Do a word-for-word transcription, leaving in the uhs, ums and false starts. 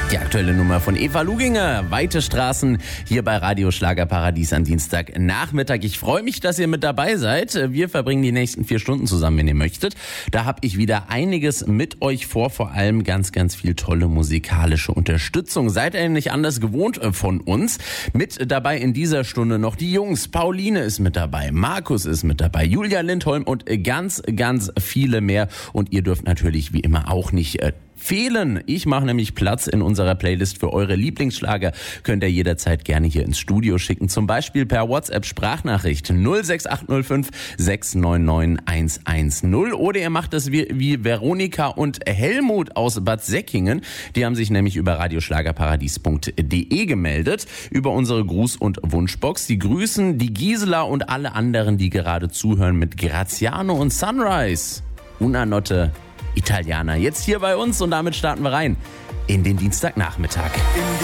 Die aktuelle Nummer von Eva Luginger, Weite Straßen, hier bei Radio Schlagerparadies am Dienstagnachmittag. Ich freue mich, dass ihr mit dabei seid. Wir verbringen die nächsten vier Stunden zusammen, wenn ihr möchtet. Da habe ich wieder einiges mit euch vor, vor allem ganz, ganz viel tolle musikalische Unterstützung. Seid ihr nicht anders gewohnt von uns? Mit dabei in dieser Stunde noch die Jungs. Pauline ist mit dabei, Markus ist mit dabei, Julia Lindholm und ganz, ganz viele mehr. Und ihr dürft natürlich wie immer auch nicht äh, fehlen. Ich mache nämlich Platz in unserer Playlist für eure Lieblingsschlager. Könnt ihr jederzeit gerne hier ins Studio schicken. Zum Beispiel per WhatsApp-Sprachnachricht null sechs acht null fünf sechs neun neun eins eins null. Oder ihr macht das wie, wie Veronika und Helmut aus Bad Säckingen. Die haben sich nämlich über radioschlagerparadies punkt de gemeldet. Über unsere Gruß- und Wunschbox. Die grüßen die Gisela und alle anderen, die gerade zuhören mit Graziano und Sunrise. Una Notte Italiana. Jetzt hier bei uns und damit starten wir rein in den Dienstagnachmittag.